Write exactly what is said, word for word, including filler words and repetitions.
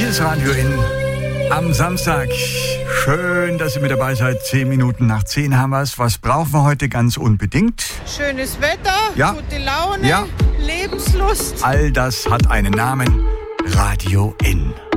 Hier ist Radio In am Samstag. Schön, dass ihr mit dabei seid. Zehn Minuten nach zehn haben wir es. Was brauchen wir heute ganz unbedingt? Schönes Wetter, ja. Gute Laune, ja. Lebenslust. All das hat einen Namen. Radio In.